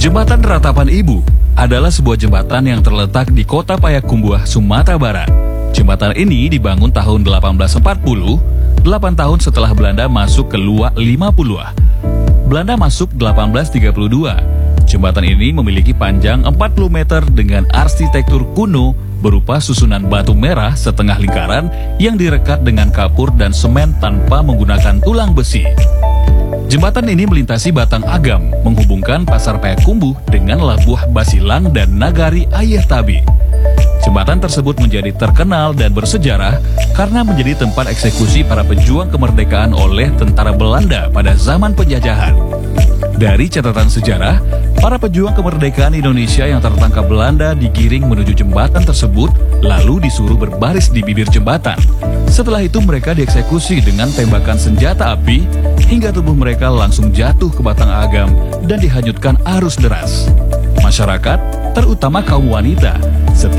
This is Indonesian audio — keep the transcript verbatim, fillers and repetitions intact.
Jembatan Ratapan Ibu adalah sebuah jembatan yang terletak di kota Payakumbuh, Sumatera Barat. Jembatan ini dibangun tahun delapan belas empat puluh, delapan tahun setelah Belanda masuk ke Luak lima puluh. Belanda masuk delapan belas tiga puluh dua. Jembatan ini memiliki panjang empat puluh meter dengan arsitektur kuno berupa susunan batu merah setengah lingkaran yang direkat dengan kapur dan semen tanpa menggunakan tulang besi. Jembatan ini melintasi Batang Agam, menghubungkan Pasar Payakumbuh dengan Labuh Basilang dan Nagari Ayah Tabi. Jembatan tersebut menjadi terkenal dan bersejarah karena menjadi tempat eksekusi para pejuang kemerdekaan oleh tentara Belanda pada zaman penjajahan. Dari catatan sejarah, para pejuang kemerdekaan Indonesia yang tertangkap Belanda digiring menuju jembatan tersebut, lalu disuruh berbaris di bibir jembatan. Setelah itu mereka dieksekusi dengan tembakan senjata api, hingga tubuh mereka langsung jatuh ke Batang Agam dan dihanyutkan arus deras. Masyarakat, terutama kaum wanita,